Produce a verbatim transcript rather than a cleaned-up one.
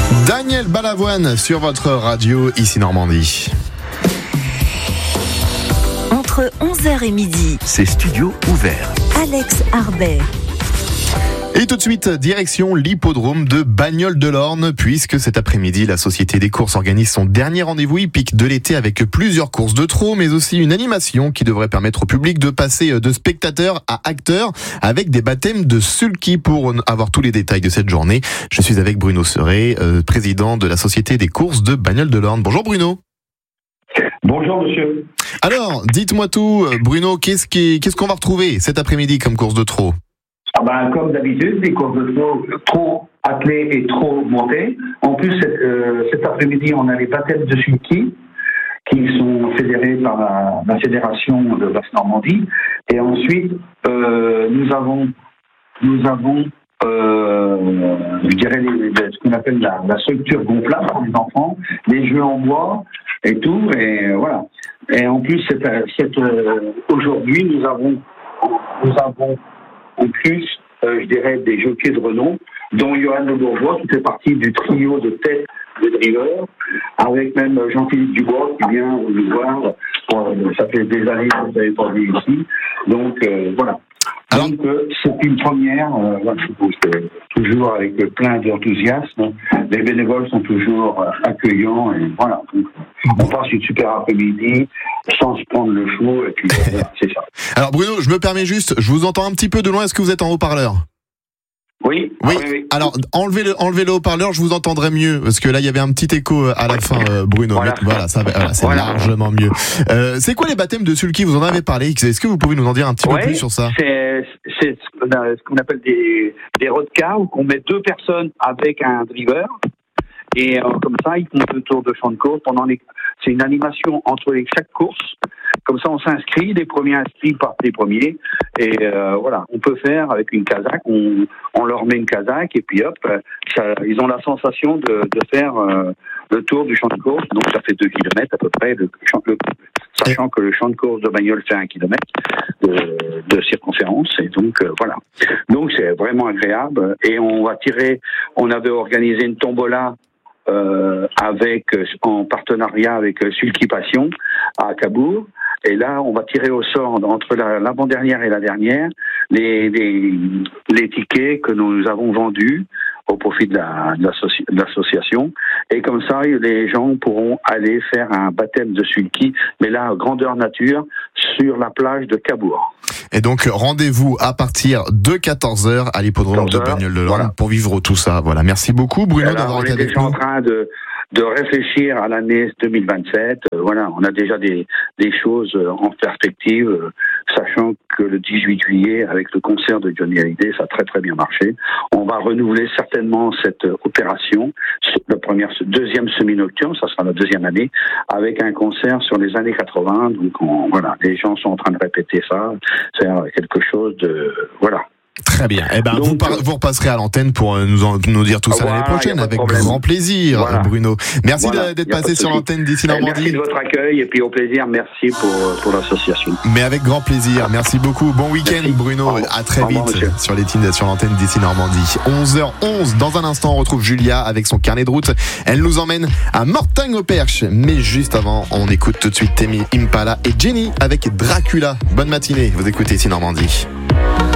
Daniel Balavoine sur votre radio, ici Normandie. Entre onze heures et midi, c'est studio ouvert. Alex Arbet. Et tout de suite, direction l'hippodrome de Bagnoles-de-l'Orne, puisque cet après-midi, la Société des courses organise son dernier rendez-vous hippique de l'été avec plusieurs courses de trot, mais aussi une animation qui devrait permettre au public de passer de spectateurs à acteurs avec des baptêmes de sulky. Pour avoir tous les détails de cette journée, je suis avec Bruno Serret, euh, président de la Société des courses de Bagnoles-de-l'Orne. Bonjour Bruno. Bonjour monsieur. Alors, dites-moi tout, Bruno, qu'est-ce qui, qu'est-ce qu'on va retrouver cet après-midi comme course de trot ? Ah ben, comme d'habitude, des courses de trot, trop attelées et trop montées. En plus, cet, euh, cet après-midi, on a les baptêmes de sulky qui sont fédérés par la, la fédération de Basse-Normandie. Et ensuite, euh, nous avons, nous avons, euh, je dirais, les, les, ce qu'on appelle la, la structure gonflable pour les enfants, les jeux en bois et tout. Et voilà. Et en plus, cette, cette, euh, aujourd'hui, nous avons, nous avons en plus, euh, je dirais, des jockeys de renom, dont Johan Le Bourgeois, qui fait partie du trio de tête de driver, avec même Jean-Philippe Dubois, qui vient nous voir. Pour, ça fait des années que vous n'avez pas vu ici. Donc, euh, voilà. Alors, Donc, euh, c'est une première, euh, voilà, je suppose que toujours avec plein d'enthousiasme. Les bénévoles sont toujours euh, accueillants, et voilà. Donc, on passe une super après-midi sans se prendre le chaud, et puis voilà, c'est ça. Alors Bruno, je me permets juste, je vous entends un petit peu de loin, est-ce que vous êtes en haut-parleur ? Oui, oui. oui, oui. Alors, enlevez le, enlevez le haut-parleur, je vous entendrai mieux, parce que là, il y avait un petit écho à la fin, euh, Bruno. Voilà, Mais, voilà, ça, voilà, c'est voilà. largement mieux. Euh, c'est quoi les baptêmes de sulky ? Vous en avez parlé. Est-ce que vous pouvez nous en dire un petit ouais, peu plus sur ça ? C'est, c'est ce qu'on appelle des, des road cars, où on met deux personnes avec un driver. Et euh, comme ça, ils font le tour de champ de course pendant les. C'est une animation entre les, chaque course. Comme ça, on s'inscrit, les premiers inscrits partent les premiers. Et euh, voilà, on peut faire avec une casaque, on, on leur met une casaque et puis hop, ça, ils ont la sensation de, de faire euh, le tour du champ de course. Donc ça fait deux kilomètres à peu près, le, le, sachant que le champ de course de Bagnoles fait un kilomètre de, de circonférence. Et donc euh, voilà. Donc c'est vraiment agréable. Et on va tirer, on avait organisé une tombola Euh, avec en partenariat avec Sulky Passion à Cabourg, et là on va tirer au sort entre la, l'avant-dernière et la dernière les, les, les tickets que nous avons vendus au profit de, la, de, l'associ, de l'association, et comme ça les gens pourront aller faire un baptême de sulky, mais là grandeur nature sur la plage de Cabourg. Et donc rendez-vous à partir de quatorze heures à l'hippodrome de Bagnoles-de-l'Orne, voilà, pour vivre tout ça. Voilà, merci beaucoup Bruno Alors, d'avoir été avec nous. On est déjà en train de de réfléchir à l'année deux mille vingt-sept. Euh, voilà, on a déjà des des choses en perspective, euh, sachant que le dix-huit juillet, avec le concert de Johnny Hallyday, ça a très très bien marché. On va renouveler certainement cette opération, la première, deuxième semi-nocturne, ça sera la deuxième année, avec un concert sur les années quatre-vingts. Donc on, voilà, les gens sont en train de répéter ça. C'est quelque chose de voilà. Très bien. Eh ben, Donc, vous, par, vous repasserez à l'antenne pour nous, en, nous dire tout ça voilà, l'année prochaine, avec grand plaisir, voilà. Bruno. Merci voilà, d'être passé sur l'antenne d'ici Normandie. Merci de votre accueil et puis au plaisir. Merci pour, pour l'association. Mais avec grand plaisir. Merci beaucoup. Bon week-end, merci. Bruno. À très vite revoir, sur, les, sur l'antenne d'ici Normandie. onze heures onze. Dans un instant, on retrouve Julia avec son carnet de route. Elle nous emmène à Mortagne-au-Perche. Mais juste avant, on écoute tout de suite Tame Impala et Jenny avec Dracula. Bonne matinée. Vous écoutez ici Normandie.